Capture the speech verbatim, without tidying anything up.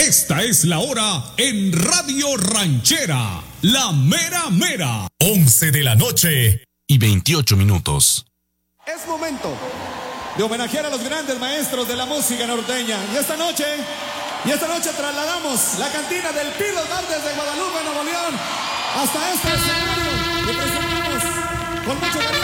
Esta es la hora en Radio Ranchera, la mera mera. once de la noche y veintiocho minutos. Es momento de homenajear a los grandes maestros de la música norteña. Y esta noche, y esta noche trasladamos la cantina del Pilos Bar desde Guadalupe, Nuevo León, hasta este escenario. Y presentamos con mucho cariño